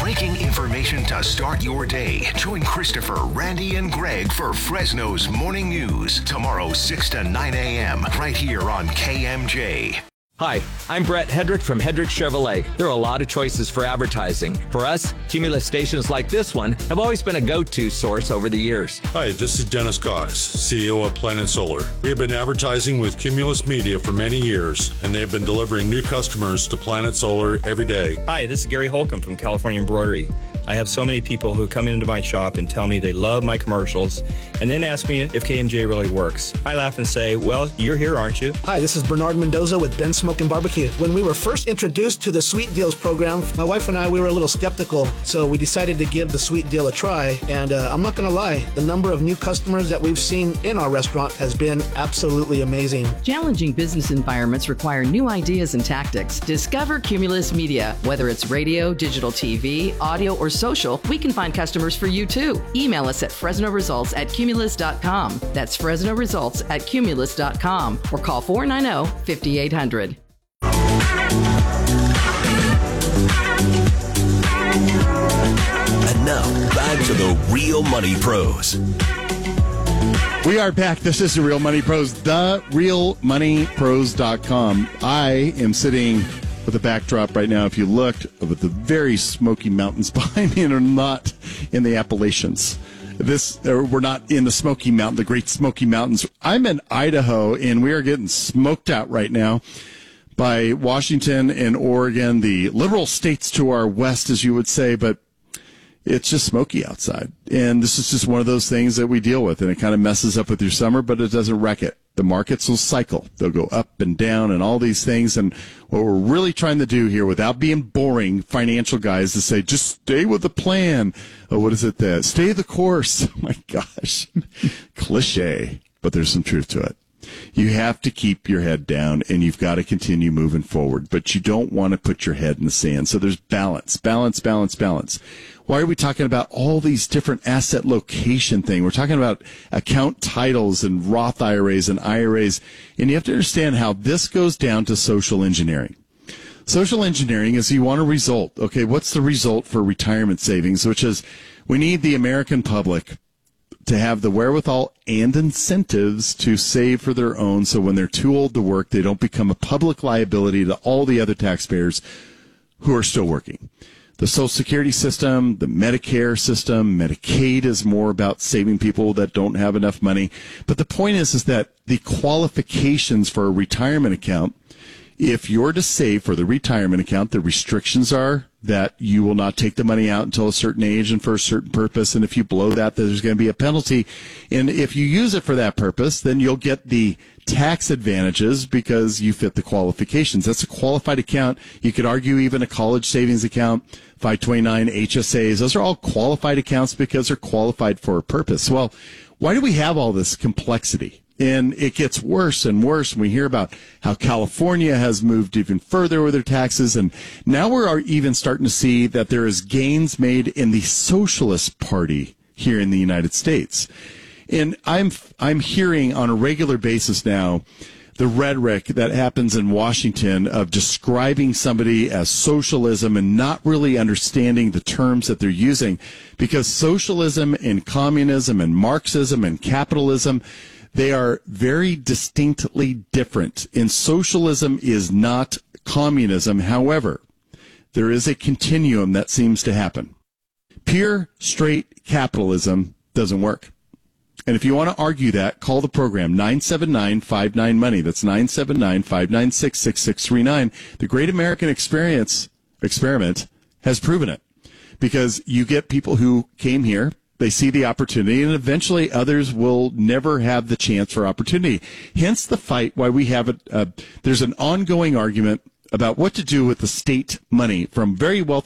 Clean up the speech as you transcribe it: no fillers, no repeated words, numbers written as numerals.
Breaking information to start your day. Join Christopher, Randy, and Greg for Fresno's Morning News. Tomorrow, 6 to 9 a.m. right here on KMJ. Hi, I'm Brett Hedrick from Hedrick Chevrolet. There are a lot of choices for advertising. For us, Cumulus stations like this one have always been a go-to source over the years. Hi, this is Dennis Cox, CEO of Planet Solar. We have been advertising with Cumulus Media for many years, and they've been delivering new customers to Planet Solar every day. Hi, this is Gary Holcomb from California Embroidery. I have so many people who come into my shop and tell me they love my commercials and then ask me if KMJ really works. I laugh and say, well, you're here, aren't you? Hi, this is Bernard Mendoza with Ben Smokin' Barbecue. When we were first introduced to the Sweet Deals program, my wife and I, we were a little skeptical, so we decided to give the Sweet Deal a try. And I'm not going to lie, the number of new customers that we've seen in our restaurant has been absolutely amazing. Challenging business environments require new ideas and tactics. Discover Cumulus Media. Whether it's radio, digital TV, audio, or social, we can find customers for you too. Email us at FresnoResults@Cumulus.com. That's FresnoResults@Cumulus.com or call 490-5800. And now, back to the Real Money Pros. We are back. This is the Real Money Pros, therealmoneypros.com. I am sitting with a backdrop right now, if you looked, with the very Smoky Mountains behind me, and are not in the Appalachians. We're not in the Smoky Mountain, the Great Smoky Mountains. I'm in Idaho, and we are getting smoked out right now by Washington and Oregon, the liberal states to our west, as you would say, but it's just smoky outside. And this is just one of those things that we deal with, and it kind of messes up with your summer, but it doesn't wreck it. The markets will cycle. They'll go up and down and all these things. And what we're really trying to do here, without being boring financial guys, is say, just stay with the plan. Oh, what is it? Stay the course. Oh, my gosh. Cliche, but there's some truth to it. You have to keep your head down, and you've got to continue moving forward, but you don't want to put your head in the sand. So there's balance. Why are we talking about all these different asset location things? We're talking about account titles and Roth IRAs and IRAs, and you have to understand how this goes down to social engineering. Social engineering is you want a result. Okay, what's the result for retirement savings, which is we need the American public to have the wherewithal and incentives to save for their own, so when they're too old to work, they don't become a public liability to all the other taxpayers who are still working. The Social Security system, the Medicare system, Medicaid is more about saving people that don't have enough money. But the point is that the qualifications for a retirement account, if you're to save for the retirement account, the restrictions are that you will not take the money out until a certain age and for a certain purpose. And if you blow that, there's going to be a penalty. And if you use it for that purpose, then you'll get the tax advantages because you fit the qualifications. That's a qualified account. You could argue even a college savings account, 529 HSAs. Those are all qualified accounts because they're qualified for a purpose. Well, why do we have all this complexity? And it gets worse and worse when we hear about how California has moved even further with their taxes. And now we're even starting to see that there is gains made in the Socialist Party here in the United States. And I'm hearing on a regular basis now the rhetoric that happens in Washington of describing somebody as socialism and not really understanding the terms that they're using, because socialism and communism and Marxism and capitalism, they are very distinctly different. And socialism is not communism. However, there is a continuum that seems to happen. Pure, straight capitalism doesn't work. And if you want to argue that, call the program, 979-59-MONEY. That's 979-596-6639. The Great American Experiment has proven it, because you get people who came here, they see the opportunity, and eventually others will never have the chance for opportunity. Hence the fight why we have there's an ongoing argument about what to do with the state money from very wealthy